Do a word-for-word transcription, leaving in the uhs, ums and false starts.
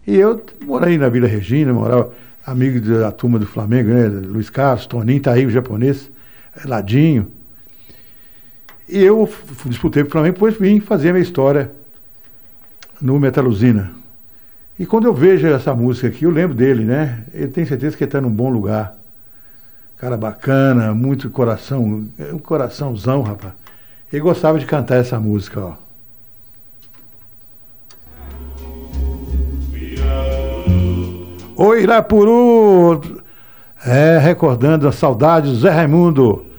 E eu morei na Vila Regina, morava amigo da turma do Flamengo, né? Luiz Carlos, Toninho, tá aí o japonês, Ladinho. E eu f- disputei com o Flamengo, depois vim fazer a minha história no Metaluzina. E quando eu vejo essa música aqui, eu lembro dele, né? Eu tenho certeza que ele está num bom lugar. Cara bacana, muito coração, um coraçãozão, rapaz. Ele gostava de cantar essa música, ó. O Irapuru, é, recordando a saudade do Zé Raimundo.